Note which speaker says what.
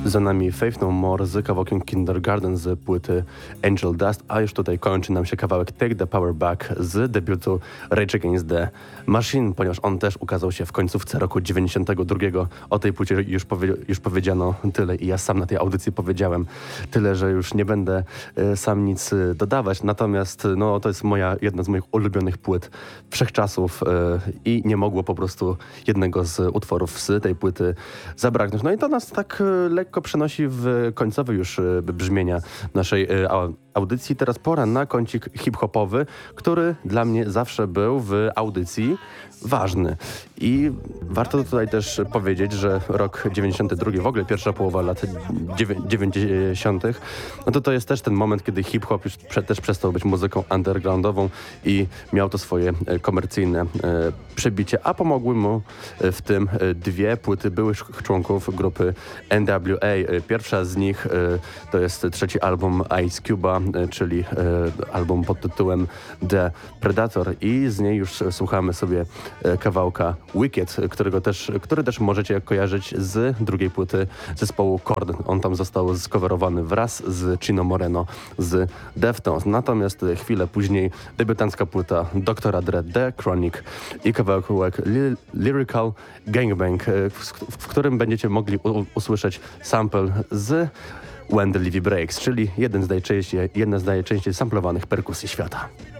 Speaker 1: Za nami Faith No More z kawałkiem Kindergarten z płyty Angel Dust, a już tutaj kończy nam się kawałek Take the Power Back z debiutu Rage Against the Machine, ponieważ on też ukazał się w końcówce roku 92. O tej płycie już powiedziano tyle i ja sam na tej audycji powiedziałem tyle, że już nie będę sam nic dodawać. Natomiast no, to jest jedna z moich ulubionych płyt wszechczasów i nie mogło po prostu jednego z utworów z tej płyty zabraknąć. No i to nas tak lekko przenosi w końcowe już brzmienia naszej audycji. Teraz pora na kącik hip-hopowy, który dla mnie zawsze był w audycji ważny. I warto tutaj też powiedzieć, że rok 92, w ogóle pierwsza połowa lat 90., no to jest też ten moment, kiedy hip-hop już też przestał być muzyką undergroundową i miał to swoje komercyjne przebicie, a pomogły mu w tym dwie płyty byłych członków grupy NWA. Pierwsza z nich to jest trzeci album Ice Cube'a, czyli album pod tytułem The Predator, i z niej już słuchamy sobie kawałka Wicked, który też możecie kojarzyć z drugiej płyty zespołu Korn. On tam został skowerowany wraz z Chino Moreno z Deftones. Natomiast chwilę później debiutancka płyta Dr. Dre The Chronic i kawałek Lyrical Gangbang, w którym będziecie mogli usłyszeć sample z When the Levy Breaks, czyli jedna z najczęściej samplowanych perkusji świata.